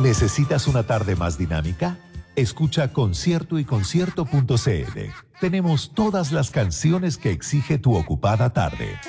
¿Necesitas una tarde más dinámica? Escucha Concierto y Concierto.cl. Tenemos todas las canciones que exige tu ocupada tarde.